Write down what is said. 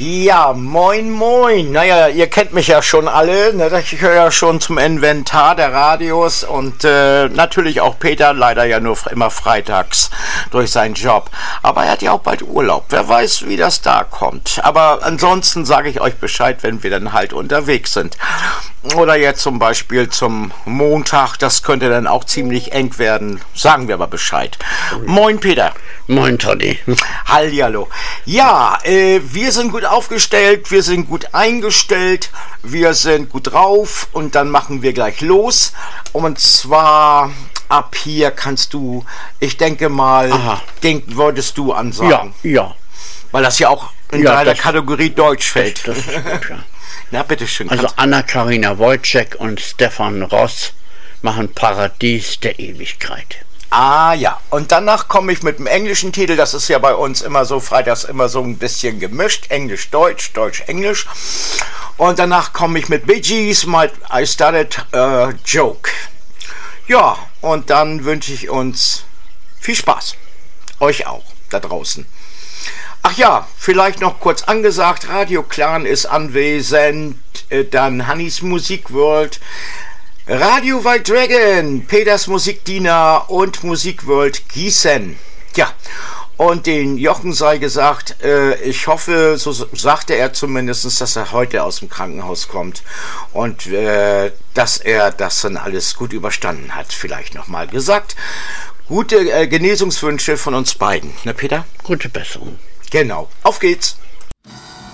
Ja, moin moin. Naja, ihr kennt mich ja schon alle. Ne? Ich gehöre ja schon zum Inventar der Radios und natürlich auch Peter, leider ja nur immer freitags durch seinen Job. Aber er hat ja auch bald Urlaub. Wer weiß, wie das da kommt. Aber ansonsten sage ich euch Bescheid, wenn wir dann halt unterwegs sind. Oder jetzt zum Beispiel zum Montag, das könnte dann auch ziemlich eng werden. Sagen wir aber Bescheid. Moin Peter. Moin Toddy. Hallihallo. Ja, wir sind gut aufgestellt, wir sind gut eingestellt, wir sind gut drauf und dann machen wir gleich los. Und zwar ab hier kannst du, ich denke mal, wolltest du ansagen. Ja. Weil das ja auch in deiner Kategorie Deutsch fällt. Das ist gut, ja. Na, bitteschön. Also Anna-Karina Wojcik und Stefan Ross machen Paradies der Ewigkeit. Ah ja, und danach komme ich mit dem englischen Titel, das ist ja bei uns immer so, freitags immer so ein bisschen gemischt, Englisch-Deutsch, Deutsch-Englisch. Und danach komme ich mit Bee Gees, I Started a Joke. Ja, und dann wünsche ich uns viel Spaß. Euch auch, da draußen. Ach ja, vielleicht noch kurz angesagt, Radio Clan ist anwesend, dann Hannis Musikworld, Radio White Dragon, Peters Musikdiener und Musikworld Gießen. Ja, und den Jochen sei gesagt, ich hoffe, so sagte er zumindest, dass er heute aus dem Krankenhaus kommt und dass er das dann alles gut überstanden hat, vielleicht nochmal gesagt. Gute Genesungswünsche von uns beiden, ne Peter? Gute Besserung. Genau, auf geht's.